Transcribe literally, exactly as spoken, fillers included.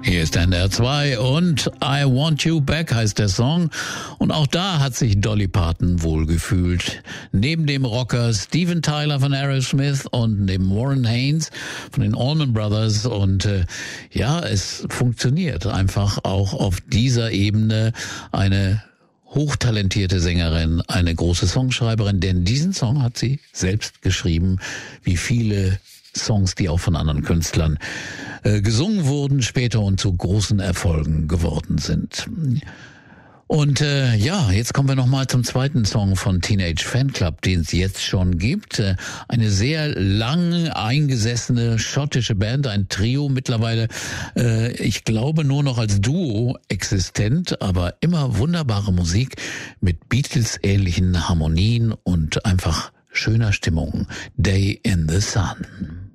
Hier ist N D R zwei und I Want You Back heißt der Song. Und auch da hat sich Dolly Parton wohlgefühlt. Neben dem Rocker Steven Tyler von Aerosmith und neben Warren Haynes von den Allman Brothers. Und äh, ja, es funktioniert einfach auch auf dieser Ebene eine hochtalentierte Sängerin, eine große Songschreiberin, denn diesen Song hat sie selbst geschrieben, wie viele Songs, die auch von anderen Künstlern äh, gesungen wurden, später und zu großen Erfolgen geworden sind. Und äh, ja, jetzt kommen wir nochmal zum zweiten Song von Teenage Fanclub, den es jetzt schon gibt. Äh, eine sehr lang eingesessene schottische Band, ein Trio, mittlerweile, äh, ich glaube, nur noch als Duo existent, aber immer wunderbare Musik mit Beatles-ähnlichen Harmonien und einfach schöner Stimmung. Day in the Sun.